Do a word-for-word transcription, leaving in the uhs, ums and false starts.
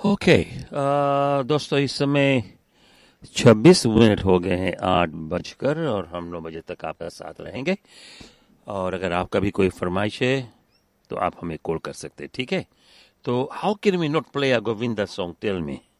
Okay अ, दोस्तों इस समय छब्बीस मिनट हो गए हैं आठ बजकर और हम नौ बजे तक आपका साथ रहेंगे। और अगर आपका भी कोई फरमाइश है तो आप हमें कॉल कर सकते हैं, ठीक है। तो how can we not play a Govinda song, tell me.